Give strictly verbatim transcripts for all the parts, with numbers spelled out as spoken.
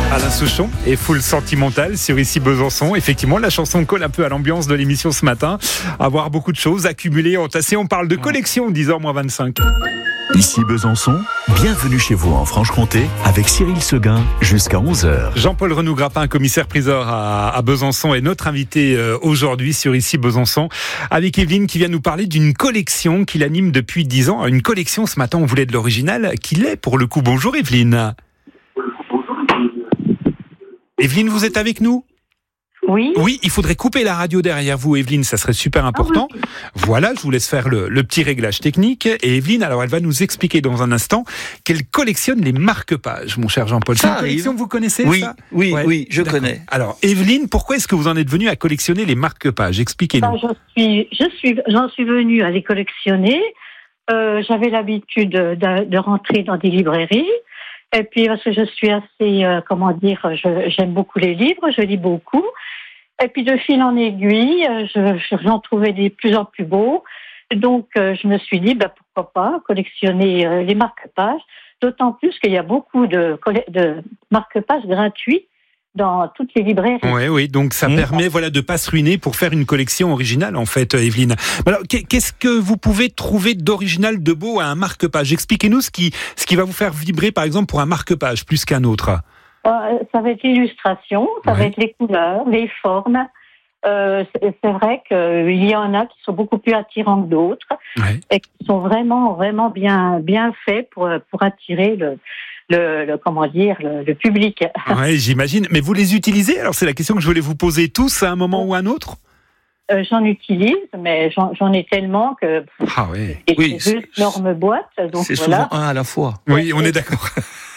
Alain Souchon et Full Sentimental sur Ici Besançon. Effectivement, la chanson colle un peu à l'ambiance de l'émission ce matin. Avoir beaucoup de choses accumulées, entassées. On parle de collection, dix heures moins vingt-cinq. Ici Besançon, bienvenue chez vous en Franche-Comté avec Cyril Seguin jusqu'à onze heures. Jean-Paul Renou-Grappin, commissaire-priseur à, à Besançon, est notre invité euh, aujourd'hui sur Ici Besançon avec Evelyne qui vient nous parler d'une collection qu'il anime depuis dix ans. Une collection, ce matin, on voulait de l'original, qu'il est pour le coup. Bonjour Evelyne. Evelyne, vous êtes avec nous ? Oui. Oui, il faudrait couper la radio derrière vous, Evelyne, ça serait super important. Ah oui. Voilà, je vous laisse faire le, le petit réglage technique. Et Evelyne, alors elle va nous expliquer dans un instant qu'elle collectionne les marque-pages, mon cher Jean-Paul. Ça C'est une collection que vous connaissez, oui, ça Oui, ouais, oui, je d'accord. connais. Alors, Evelyne, pourquoi est-ce que vous en êtes venue à collectionner les marque-pages ? Expliquez-nous. Ben, je suis, je suis, j'en suis venue à les collectionner. Euh, j'avais l'habitude de, de rentrer dans des librairies. Et puis, parce que je suis assez, euh, comment dire, je, j'aime beaucoup les livres, je lis beaucoup. Et puis, de fil en aiguille, je, j'en trouvais des plus en plus beaux. Donc, euh, je me suis dit, ben, pourquoi pas collectionner euh, les marque-pages. D'autant plus qu'il y a beaucoup de, de marque-pages gratuits dans toutes les librairies. Oui, oui, donc ça mmh. permet voilà, de ne pas se ruiner pour faire une collection originale, en fait, Evelyne. Alors, qu'est-ce que vous pouvez trouver d'original, de beau à un marque-page ? Expliquez-nous ce qui, ce qui va vous faire vibrer, par exemple, pour un marque-page, plus qu'un autre. Euh, ça va être l'illustration, ça ouais. va être les couleurs, les formes. Euh, c'est, c'est vrai qu'il y en a qui sont beaucoup plus attirants que d'autres ouais. et qui sont vraiment, vraiment bien, bien faits pour, pour attirer le... Le, le comment dire le, le public. Ouais, j'imagine. Mais vous les utilisez ? Alors c'est la question que je voulais vous poser tous à un moment ou à un autre. Euh, j'en utilise, mais j'en, j'en ai tellement que ah oui, c'est oui, une énorme boîte. Donc c'est voilà. souvent un à la fois. Oui, on est d'accord.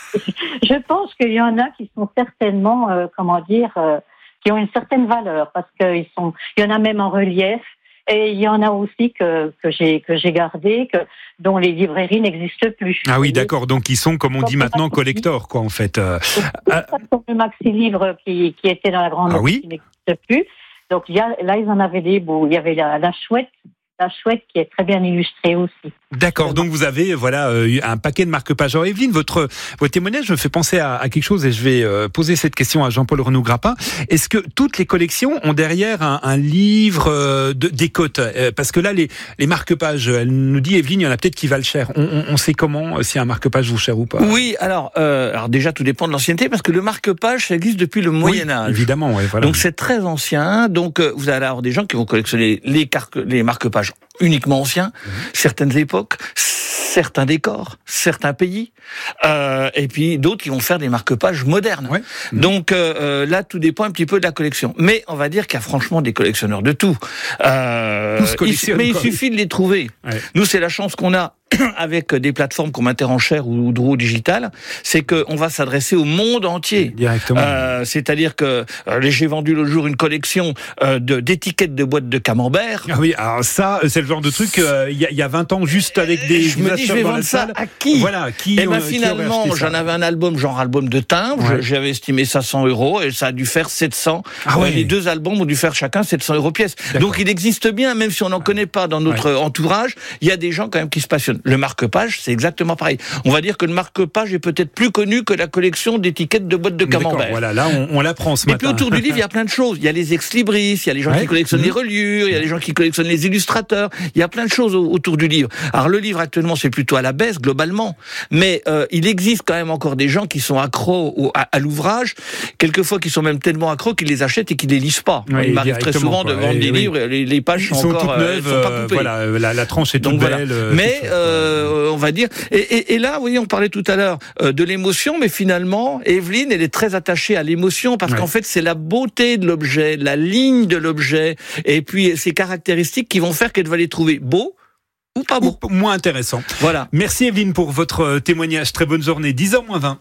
Je pense qu'il y en a qui sont certainement, euh, comment dire, euh, qui ont une certaine valeur parce qu'ils sont. Il y en a même en relief. Et il y en a aussi que, que, j'ai, que j'ai gardé, que, dont les librairies n'existent plus. Ah oui, d'accord. Donc, ils sont, comme on dit maintenant, collector, quoi, en fait. Euh, euh, comme le maxi-livre qui, qui était dans la grande ah oui qui n'existe plus. Donc, il y a, là, ils en avaient des beaux. Il y avait la, la chouette. La chouette qui est très bien illustrée aussi. D'accord, donc vous avez voilà euh, un paquet de marque-pages. Alors Evelyne, votre, votre témoignage me fait penser à, à quelque chose et je vais euh, poser cette question à Jean-Paul Renou-Grappin. Est-ce que toutes les collections ont derrière un, un livre euh, de, des cotes euh, Parce que là, les, les marque-pages, elle nous dit, Evelyne, il y en a peut-être qui valent cher. On, on, on sait comment, euh, si un marque-page vaut cher ou pas. Oui, alors, euh, alors déjà, tout dépend de l'ancienneté, parce que le marque-page, ça existe depuis le Moyen-Âge. Oui, évidemment, ouais, voilà. Donc c'est très ancien. Donc euh, vous allez avoir des gens qui vont collectionner les, car- les marque-pages uniquement anciens, mmh. certaines époques, certains décors, certains pays, euh, et puis d'autres qui vont faire des marque-pages modernes. Ouais. Mmh. Donc euh, là, tout dépend un petit peu de la collection. Mais on va dire qu'il y a franchement des collectionneurs de tout. Euh, il, mais il suffit de les trouver. Ouais. Nous, c'est la chance qu'on a avec des plateformes comme Interenchères ou Drouot Digital, c'est qu'on va s'adresser au monde entier. Directement. Euh, c'est-à-dire que euh, j'ai vendu l'autre jour une collection euh, de, d'étiquettes de boîtes de camembert. Ah oui, alors ça, c'est le genre de truc, il euh, y, y a vingt ans, juste avec des... Je me dis, je vais vendre ça à qui ? Voilà, qui Et ben finalement, j'en avais un album, genre album de timbre, ouais. j'avais estimé ça cent euros, et ça a dû faire sept cents. Ah ouais. euh, les deux albums ont dû faire chacun sept cents euros pièce. D'accord. Donc il existe bien, même si on n'en connaît pas dans notre ouais. entourage, il y a des gens quand même qui se passionnent. Le marque-page, c'est exactement pareil. On va dire que le marque-page est peut-être plus connu que la collection d'étiquettes de boîtes de camembert. D'accord, voilà, là, on, on l'apprend ce matin. Et puis autour du livre, il y a plein de choses. Il y a les ex-libris, il y a les gens ouais. qui collectionnent mmh. les reliures, il y a les gens qui collectionnent les illustrateurs. Il y a plein de choses autour du livre. Alors le livre, actuellement, c'est plutôt à la baisse, globalement. Mais euh, il existe quand même encore des gens qui sont accros au, à, à l'ouvrage, quelquefois qui sont même tellement accros qu'ils les achètent et qu'ils les lisent pas. Oui, il m'arrive très souvent quoi. de vendre et des oui. livres, les, les pages sont, sont encore neuves, euh, sont pas coupées. Voilà, la, la tranche est toute Donc, belle. Voilà. Mais euh, on va dire... Et, et, et là, vous voyez, on parlait tout à l'heure euh, de l'émotion, mais finalement, Evelyne, elle est très attachée à l'émotion, parce ouais. qu'en fait, c'est la beauté de l'objet, la ligne de l'objet, et puis ses caractéristiques qui vont faire qu'elle va les trouver beaux, ou pas beaux. Ou moins intéressant. Voilà. Merci Evelyne pour votre témoignage. Très bonne journée. dix heures moins vingt.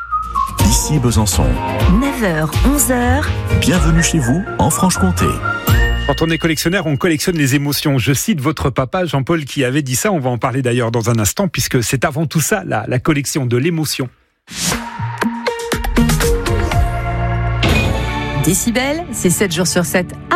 Ici Besançon. neuf heures, onze heures. Bienvenue chez vous en Franche-Comté. Quand on est collectionneur, on collectionne les émotions. Je cite votre papa, Jean-Paul, qui avait dit ça. On va en parler d'ailleurs dans un instant, puisque c'est avant tout ça, la, la collection de l'émotion. Décibel, c'est sept jours sur sept.